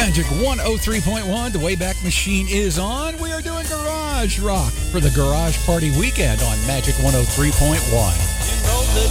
Magic 103.1, the Wayback Machine is on. We are doing Garage Rock for the Garage Party Weekend on Magic 103.1. You know that